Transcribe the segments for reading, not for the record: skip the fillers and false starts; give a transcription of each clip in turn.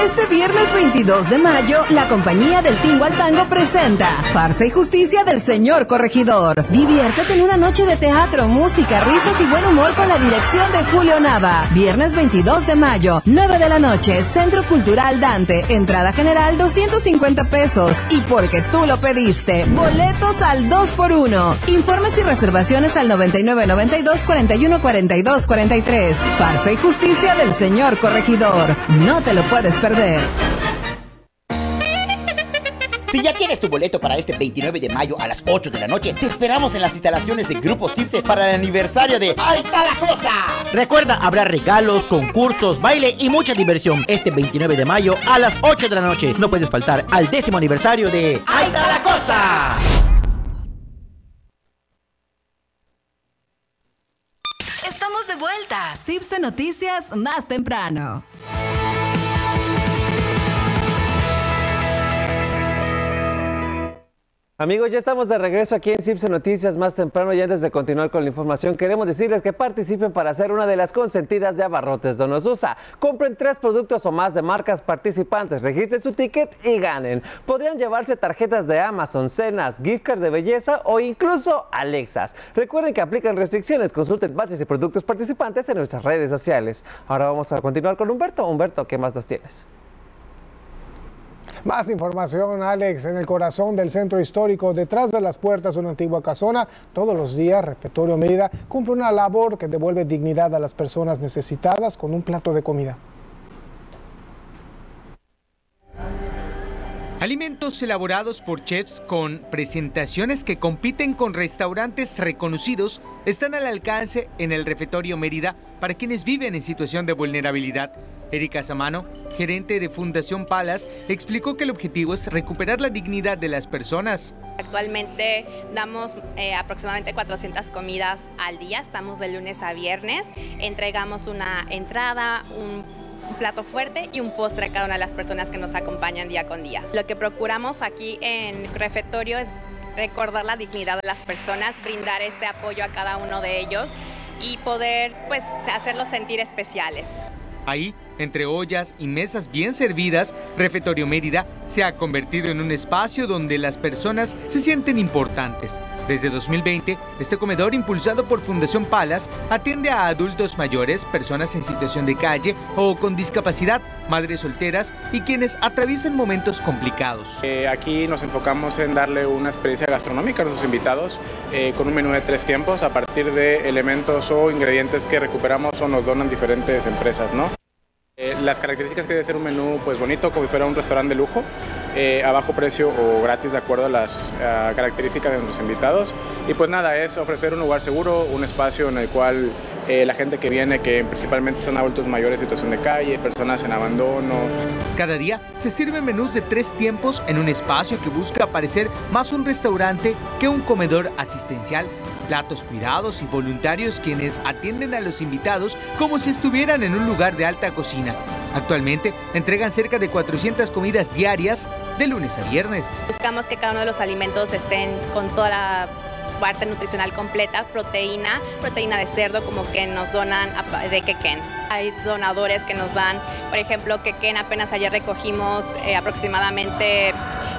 Este viernes 22 de mayo, la compañía del Tingo al Tango presenta Farsa y Justicia del Señor Corregidor. Diviértete en una noche de teatro, música, risas y buen humor con la dirección de Julio Nava. Viernes 22 de mayo, 9 de la noche, Centro Cultural Dante. Entrada general 250 pesos. Y porque tú lo pediste, boletos al 2x1. Informes y reservaciones al 9992-4142-43. Farsa y Justicia del Señor Corregidor. No te lo puedes perder. Si ya tienes tu boleto para este 29 de mayo a las 8 de la noche, te esperamos en las instalaciones de Grupo Circe para el aniversario de ¡Ahí está la cosa! Recuerda, habrá regalos, concursos, baile y mucha diversión este 29 de mayo a las 8 de la noche. No puedes faltar al 10º aniversario de ¡Ahí está la cosa! Estamos de vuelta. CIPSE Noticias más temprano. Amigos, ya estamos de regreso aquí en CIPSE Noticias más temprano y antes de continuar con la información queremos decirles que participen para ser una de las consentidas de Abarrotes Donosusa. Compren 3 productos o más de marcas participantes, registren su ticket y ganen. Podrían llevarse tarjetas de Amazon, cenas, gift card de belleza o incluso Alexas. Recuerden que aplican restricciones, consulten bases y productos participantes en nuestras redes sociales. Ahora vamos a continuar con Humberto. Humberto, ¿qué más nos tienes? Más información, Alex. En el corazón del centro histórico, detrás de las puertas de una antigua casona, todos los días, Refectorio Mérida cumple una labor que devuelve dignidad a las personas necesitadas con un plato de comida. Alimentos elaborados por chefs con presentaciones que compiten con restaurantes reconocidos están al alcance en el Refectorio Mérida para quienes viven en situación de vulnerabilidad. Erika Samano, gerente de Fundación Palas, explicó que el objetivo es recuperar la dignidad de las personas. Actualmente damos aproximadamente 400 comidas al día, estamos de lunes a viernes, entregamos una entrada, un plato fuerte y un postre a cada una de las personas que nos acompañan día con día. Lo que procuramos aquí en Refectorio es recordar la dignidad de las personas, brindar este apoyo a cada uno de ellos y poder hacerlos sentir especiales. Ahí, entre ollas y mesas bien servidas, Refectorio Mérida se ha convertido en un espacio donde las personas se sienten importantes. Desde 2020, este comedor, impulsado por Fundación Palas, atiende a adultos mayores, personas en situación de calle o con discapacidad, madres solteras y quienes atraviesan momentos complicados. Aquí nos enfocamos en darle una experiencia gastronómica a nuestros invitados con un menú de 3 tiempos a partir de elementos o ingredientes que recuperamos o nos donan diferentes empresas, ¿no? Las características que debe ser un menú bonito, como si fuera un restaurante de lujo, a bajo precio o gratis de acuerdo a las características de nuestros invitados. Y pues nada, es ofrecer un lugar seguro, un espacio en el cual la gente que viene, que principalmente son adultos mayores en situación de calle, personas en abandono. Cada día se sirven menús de 3 tiempos en un espacio que busca parecer más un restaurante que un comedor asistencial. Platos cuidados y voluntarios quienes atienden a los invitados como si estuvieran en un lugar de alta cocina. Actualmente entregan cerca de 400 comidas diarias de lunes a viernes. Buscamos que cada uno de los alimentos estén con toda la parte nutricional completa, proteína de cerdo como que nos donan de quequén. Hay donadores que nos dan, por ejemplo, quequén, apenas ayer recogimos aproximadamente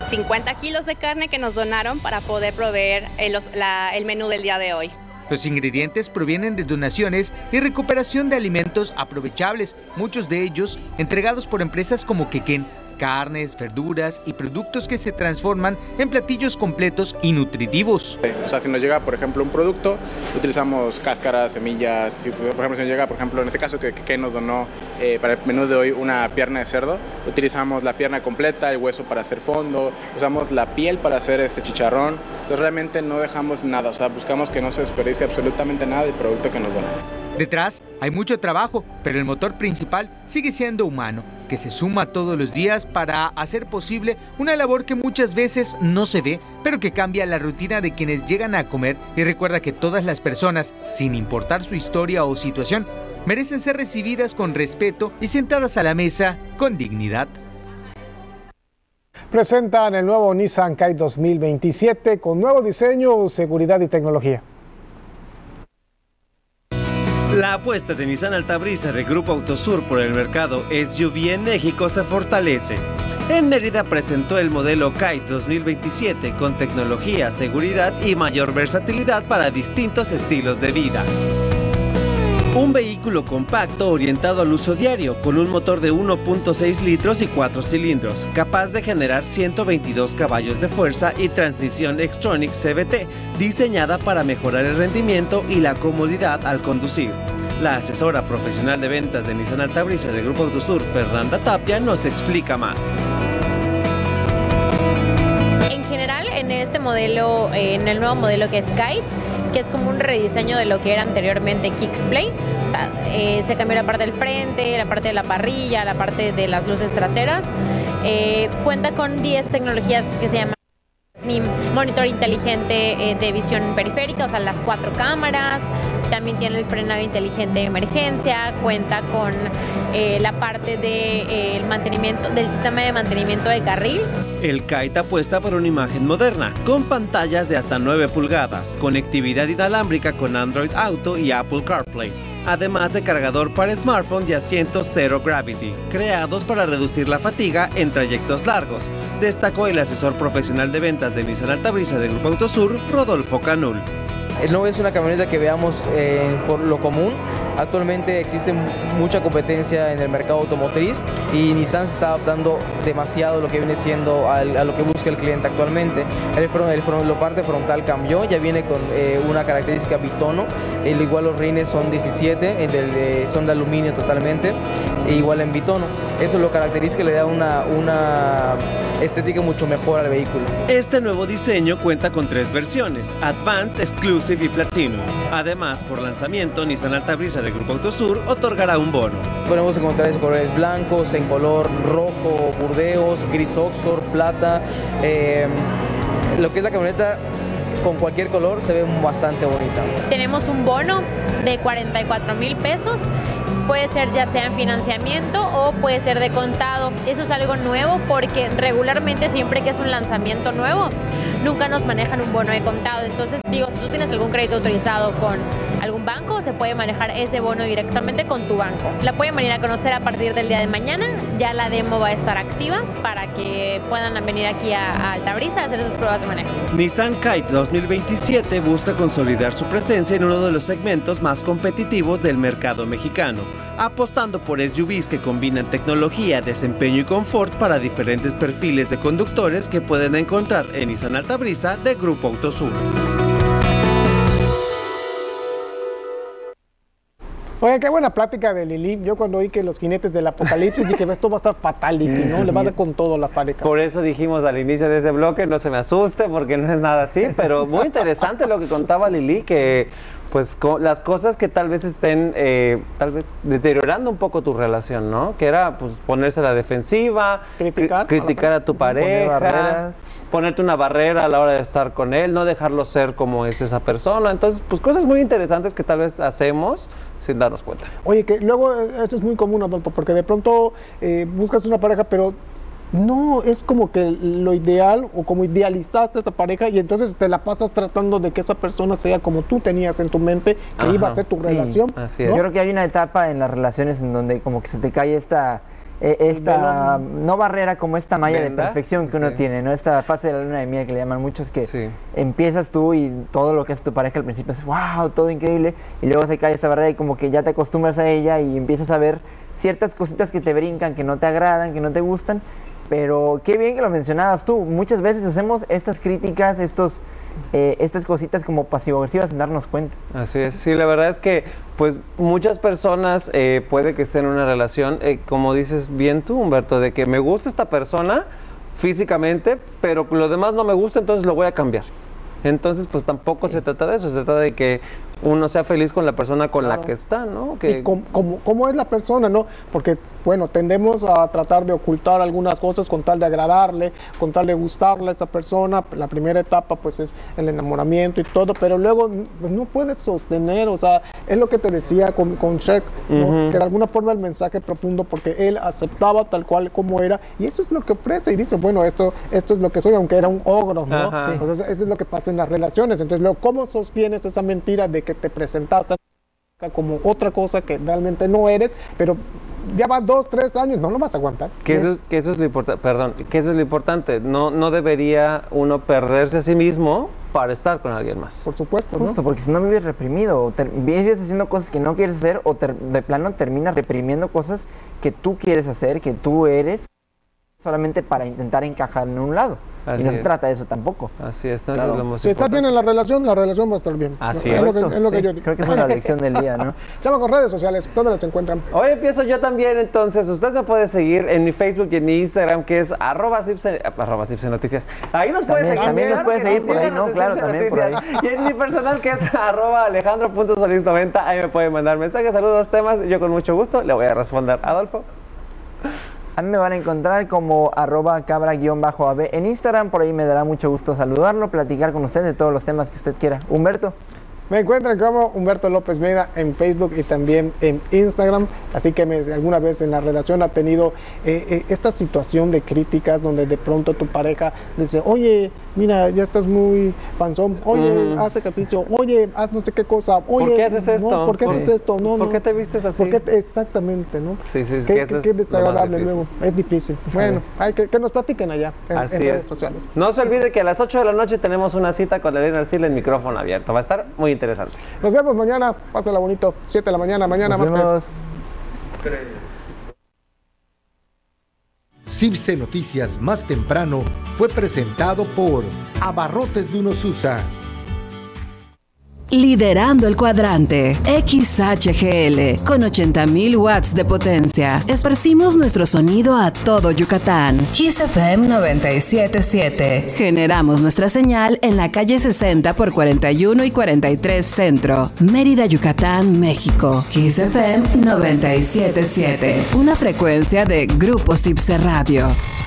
50 kilos de carne que nos donaron para poder proveer el menú del día de hoy. Los ingredientes provienen de donaciones y recuperación de alimentos aprovechables, muchos de ellos entregados por empresas como Quequén, carnes, verduras y productos que se transforman en platillos completos y nutritivos. O sea, si nos llega, por ejemplo, un producto, utilizamos cáscaras, semillas. Si, por ejemplo, si nos llega, por ejemplo, en este caso que nos donó para el menú de hoy una pierna de cerdo, utilizamos la pierna completa, el hueso para hacer fondo, usamos la piel para hacer este chicharrón. Entonces realmente no dejamos nada, o sea, buscamos que no se desperdicie absolutamente nada del producto que nos donan. Detrás hay mucho trabajo, pero el motor principal sigue siendo humano, que se suma todos los días para hacer posible una labor que muchas veces no se ve, pero que cambia la rutina de quienes llegan a comer y recuerda que todas las personas, sin importar su historia o situación, merecen ser recibidas con respeto y sentadas a la mesa con dignidad. Presentan el nuevo Nissan Kite 2027 con nuevo diseño, seguridad y tecnología. La apuesta de Nissan Altabrisa de Grupo Autosur por el mercado SUV en México se fortalece. En Mérida presentó el modelo Kite 2027 con tecnología, seguridad y mayor versatilidad para distintos estilos de vida. Un vehículo compacto orientado al uso diario, con un motor de 1.6 litros y 4 cilindros, capaz de generar 122 caballos de fuerza y transmisión Xtronic CVT, diseñada para mejorar el rendimiento y la comodidad al conducir. La asesora profesional de ventas de Nissan Altabrisa del Grupo Autosur, Fernanda Tapia, nos explica más. En general, en este modelo, en el nuevo modelo que es Kite, que es como un rediseño de lo que era anteriormente Kickplay. O sea, se cambió la parte del frente, la parte de la parrilla, la parte de las luces traseras. Cuenta con 10 tecnologías que se llaman SNIM, monitor inteligente de visión periférica, o sea, las 4 cámaras. También tiene el frenado inteligente de emergencia, cuenta con la parte del mantenimiento, del sistema de mantenimiento de carril. El Kite apuesta por una imagen moderna, con pantallas de hasta 9 pulgadas, conectividad inalámbrica con Android Auto y Apple CarPlay, además de cargador para smartphone y asientos Zero Gravity, creados para reducir la fatiga en trayectos largos, destacó el asesor profesional de ventas de Nissan Altabrisa del Grupo Autosur, Rodolfo Canul. No es una camioneta que veamos por lo común. Actualmente existe mucha competencia en el mercado automotriz y Nissan se está adaptando demasiado a lo que viene siendo a lo que busca el cliente actualmente. La parte frontal cambió, ya viene con una característica bitono, igual los rines son 17, son de aluminio totalmente, e igual en bitono. Eso lo caracteriza, que le da una estética mucho mejor al vehículo. Este nuevo diseño cuenta con 3 versiones, Advanced, Exclusive y Platinum. Además, por lanzamiento, Nissan Altabrisa del Grupo Autosur otorgará un bono. Podemos encontrar en colores blancos, en color rojo, burdeos, gris Oxford, plata. Lo que es la camioneta con cualquier color se ve bastante bonita. Tenemos un bono de 44,000 pesos. Puede ser ya sea en financiamiento o puede ser de contado. Eso es algo nuevo porque regularmente siempre que es un lanzamiento nuevo, nunca nos manejan un bono de contado. Entonces, digo, si tú tienes algún crédito autorizado con algún banco, se puede manejar ese bono directamente con tu banco. La pueden venir a conocer a partir del día de mañana. Ya la demo va a estar activa para que puedan venir aquí a Altabrisa a hacer sus pruebas de manejo. Nissan Kite 2027 busca consolidar su presencia en uno de los segmentos más competitivos del mercado mexicano, apostando por SUVs que combinan tecnología, desempeño y confort para diferentes perfiles de conductores que pueden encontrar en Nissan Altabrisa de Grupo Autosur. Oye, qué buena plática de Lili. Yo cuando oí que los jinetes del apocalipsis dije esto va a estar fatal, ¿no? Le va a dar con todo la pareja. Por eso dijimos al inicio de ese bloque, no se me asuste porque no es nada así, pero muy interesante lo que contaba Lili, que pues las cosas que tal vez estén tal vez deteriorando un poco tu relación, ¿no? Que era pues ponerse a la defensiva, criticar a tu pareja, ponerte una barrera a la hora de estar con él, no dejarlo ser como es esa persona. Entonces, pues cosas muy interesantes que tal vez hacemos sin darnos cuenta. Oye, que luego esto es muy común, Adolfo, porque de pronto buscas una pareja, pero no es como que lo ideal o como idealizaste a esa pareja y entonces te la pasas tratando de que esa persona sea como tú tenías en tu mente que iba a ser tu relación. Así es. ¿No? Yo creo que hay una etapa en las relaciones en donde como que se te cae esta no barrera, como esta malla de perfección que uno tiene, ¿no? Esta fase de la luna de miel que le llaman muchos, que empiezas tú y todo lo que es tu pareja al principio es wow, todo increíble, y luego se cae esa barrera y como que ya te acostumbras a ella y empiezas a ver ciertas cositas que te brincan, que no te agradan, que no te gustan. Pero qué bien que lo mencionabas tú, muchas veces hacemos estas críticas, estas cositas como pasivo-agresivas sin darnos cuenta. Así es, sí, la verdad es que pues muchas personas puede que estén en una relación, como dices bien tú, Humberto, de que me gusta esta persona físicamente, pero lo demás no me gusta, entonces lo voy a cambiar. Entonces, pues tampoco se trata de eso, se trata de que uno sea feliz con la persona con la que está, ¿no? Que... Y cómo es la persona, ¿no? Porque, bueno, tendemos a tratar de ocultar algunas cosas con tal de agradarle, con tal de gustarle a esa persona. La primera etapa, pues, es el enamoramiento y todo, pero luego, pues, no puedes sostener, o sea, es lo que te decía con Shrek, ¿no? Que de alguna forma el mensaje profundo, porque él aceptaba tal cual como era, y eso es lo que ofrece, y dice, bueno, esto es lo que soy, aunque era un ogro, ¿no? Entonces, eso es lo que pasa en las relaciones. Entonces, luego, ¿cómo sostienes esa mentira de que te presentaste como otra cosa que realmente no eres, pero ya va 2, 3 años, no lo vas a aguantar. Que eso es lo importante, no debería uno perderse a sí mismo para estar con alguien más. Por supuesto, ¿no? Justo, porque si no vives reprimido, vives haciendo cosas que no quieres hacer, o de plano terminas reprimiendo cosas que tú quieres hacer, que tú eres, solamente para intentar encajar en un lado. Así y no es. se trata de eso tampoco. Así es, no, Claro. es lo más Si estás bien en la relación va a estar bien. Así es. es. Es lo que Sí, yo digo. creo que esa es la lección del día, ¿no? Chama, con redes sociales, ¿dónde las encuentran? Hoy empiezo yo también, entonces usted me puede seguir en mi Facebook y en mi Instagram, que es @Cipse Noticias. Ahí nos puede seguir. También nos claro puede que seguir sí, por ahí, síganos ¿no? en Claro, Cipse también por ahí. Noticias. Y en mi personal, que es @alejandro.solís90, ahí me pueden mandar mensajes, saludos, temas, y yo con mucho gusto le voy a responder. Adolfo. A mí me van a encontrar como @cabra_ab en Instagram, por ahí me dará mucho gusto saludarlo, platicar con usted de todos los temas que usted quiera. Humberto. Me encuentran como Humberto López Meda en Facebook y también en Instagram. Platíqueme si alguna vez en la relación ha tenido esta situación de críticas donde de pronto tu pareja dice, oye, mira, ya estás muy panzón, oye, haz ejercicio, oye, haz no sé qué cosa, oye, ¿por qué haces esto? No, ¿por qué haces esto? No, ¿Por qué te vistes así? Exactamente, ¿no? Sí, sí, Qué eso es desagradable lo más luego, es difícil. Bueno, hay que nos platiquen allá en redes sociales. No se olvide que a las 8 de la noche tenemos una cita con Elena Arcila en micrófono abierto. Va a estar muy interesante. Nos vemos mañana, pásala bonito, 7 de la mañana, mañana Nos martes. vemos. Cipse Noticias más temprano fue presentado por Abarrotes de Unosusa. Liderando el cuadrante, XHGL, con 80,000 watts de potencia. Esparcimos nuestro sonido a todo Yucatán. Kiss FM 97.7. Generamos nuestra señal en la calle 60 por 41 y 43 Centro, Mérida, Yucatán, México. Kiss FM 97.7. Una frecuencia de Grupo Cipse Radio.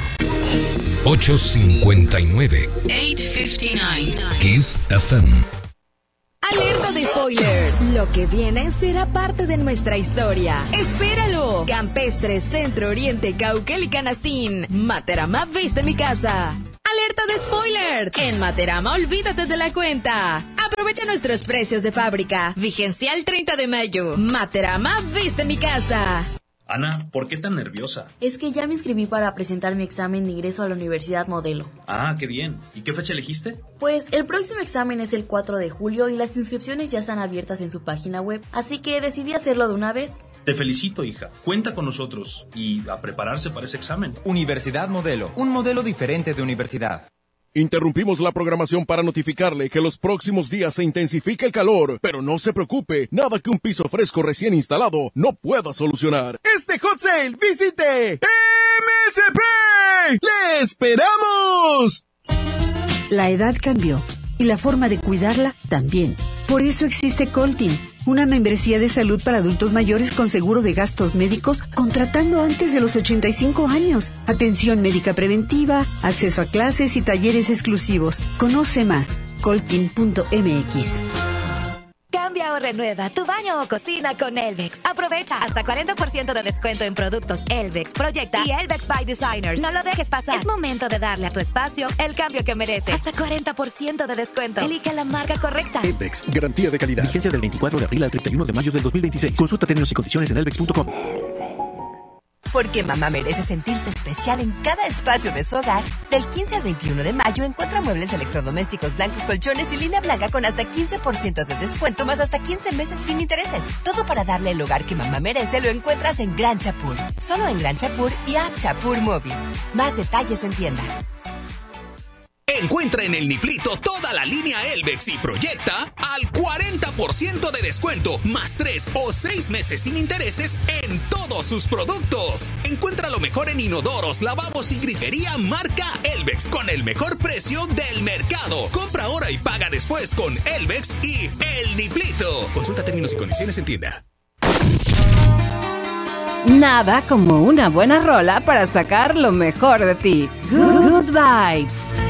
859. 859. Kiss FM. Alerta de spoiler. Lo que viene será parte de nuestra historia. ¡Espéralo! Campestre, Centro, Oriente, Cauquel y Canastín. Materama viste mi casa. ¡Alerta de spoiler! En Materama olvídate de la cuenta. Aprovecha nuestros precios de fábrica. Vigencia el 30 de mayo. Materama viste mi casa. Ana, ¿por qué tan nerviosa? Es que ya me inscribí para presentar mi examen de ingreso a la Universidad Modelo. Ah, qué bien. ¿Y qué fecha elegiste? Pues el próximo examen es el 4 de julio y las inscripciones ya están abiertas en su página web, así que decidí hacerlo de una vez. Te felicito, hija. Cuenta con nosotros y a prepararse para ese examen. Universidad Modelo, un modelo diferente de universidad. Interrumpimos la programación para notificarle que los próximos días se intensifica el calor, pero no se preocupe, nada que un piso fresco recién instalado no pueda solucionar. Este hot sale, visite MSP. ¡Le esperamos! La edad cambió y la forma de cuidarla también. Por eso existe Coltin, una membresía de salud para adultos mayores con seguro de gastos médicos contratando antes de los 85 años. Atención médica preventiva, acceso a clases y talleres exclusivos. Conoce más, coltin.mx. Cambia o renueva tu baño o cocina con Elvex. Aprovecha hasta 40% de descuento en productos Elvex, Proyecta y Elvex by Designers. No lo dejes pasar. Es momento de darle a tu espacio el cambio que merece. Hasta 40% de descuento. Elige la marca correcta. Elvex, garantía de calidad. Vigencia del 24 de abril al 31 de mayo del 2026. Consulta términos y condiciones en elvex.com. Porque mamá merece sentirse especial en cada espacio de su hogar. Del 15 al 21 de mayo encuentra muebles electrodomésticos blancos, colchones y línea blanca con hasta 15% de descuento más hasta 15 meses sin intereses. Todo para darle el hogar que mamá merece lo encuentras en Gran Chapur. Solo en Gran Chapur y App Chapur Móvil. Más detalles en tienda. Encuentra en el Niplito toda la línea Elvex y Proyecta al 40% de descuento, más 3 o 6 meses sin intereses en todos sus productos. Encuentra lo mejor en inodoros, lavabos y grifería marca Elvex con el mejor precio del mercado. Compra ahora y paga después con Elvex y el Niplito. Consulta términos y condiciones en tienda. Nada como una buena rola para sacar lo mejor de ti. Good Vibes.